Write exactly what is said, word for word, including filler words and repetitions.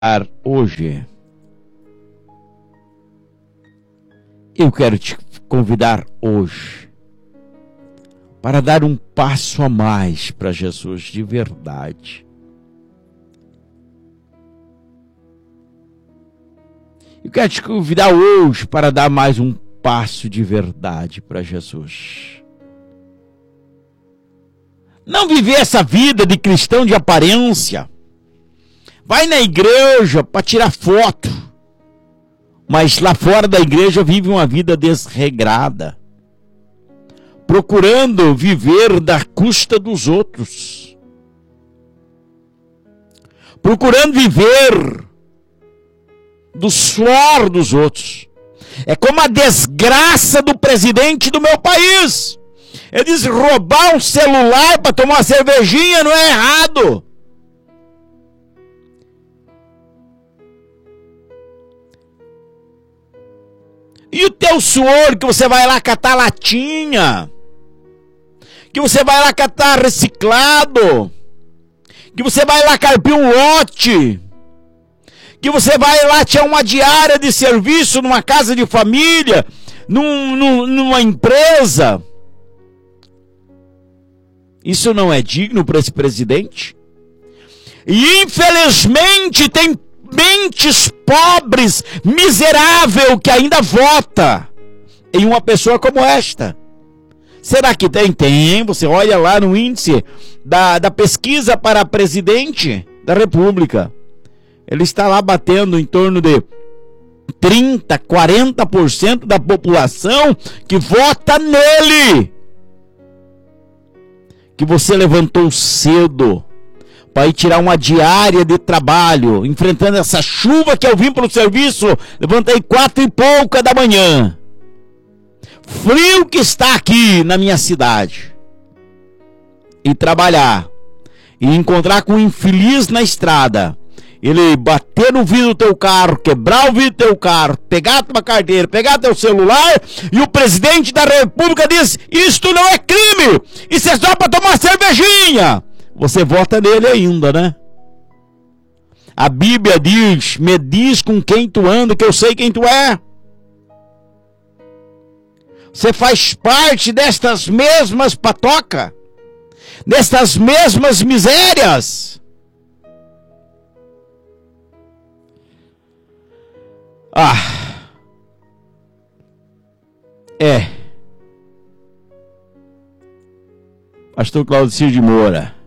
Hoje eu quero te convidar hoje para dar um passo a mais para Jesus de verdade. Eu quero te convidar hoje para dar mais um passo de verdade para Jesus. Não viver essa vida de cristão de aparência. Vai na igreja para tirar foto, mas lá fora da igreja vive uma vida desregrada, procurando viver da custa dos outros, procurando viver do suor dos outros. É como a desgraça do presidente do meu país. Ele diz: roubar um celular para tomar uma cervejinha não é errado. E o teu suor que você vai lá catar latinha, que você vai lá catar reciclado, que você vai lá carpir um lote, que você vai lá tirar uma diária de serviço numa casa de família, num, num, numa empresa. Isso não é digno para esse presidente? E infelizmente tem mentes pobres, miserável, que ainda vota em uma pessoa como esta. Será que tem? Tem. Você olha lá no índice da, da pesquisa para presidente da República. Ele está lá batendo em torno de trinta, quarenta por cento da população que vota nele. Que você levantou cedo para ir tirar uma diária de trabalho, enfrentando essa chuva que eu vim para o serviço, levantei quatro e pouca da manhã. Frio que está aqui na minha cidade. E trabalhar. E encontrar com um infeliz na estrada. Ele bater no vidro do teu carro, quebrar o vidro do teu carro, pegar a tua carteira, pegar teu celular, e o presidente da República diz: isto não é crime, isso é só para tomar cervejinha. Você vota nele ainda, né? A Bíblia diz: me diz com quem tu anda, que eu sei quem tu é. Você faz parte destas mesmas patocas, destas mesmas misérias. Ah, é. Pastor Claudicir de Moura.